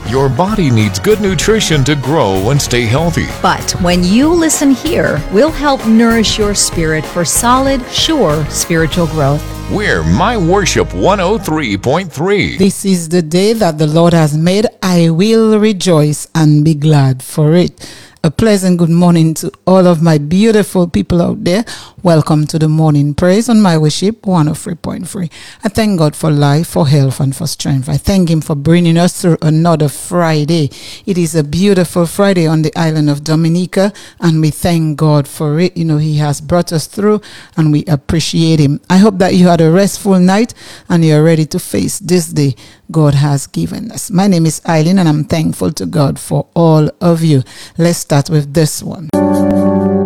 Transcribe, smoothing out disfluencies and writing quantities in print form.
Your body needs good nutrition to grow and stay healthy. But when you listen here, we'll help nourish your spirit for solid, sure spiritual growth. We're My Worship 103.3. This is the day that the Lord has made. I will rejoice and be glad for it. A pleasant good morning to all of my beautiful people out there. Welcome to the morning praise on My Worship 103.3. I thank God for life, for health, and for strength. I thank Him for bringing us through another Friday. It is a beautiful Friday on the island of Dominica, and we thank God for it. You know, He has brought us through, and we appreciate Him. I hope that you had a restful night, and you're ready to face this day God has given us. My name is Eileen, and I'm thankful to God for all of you. Let's start with this one.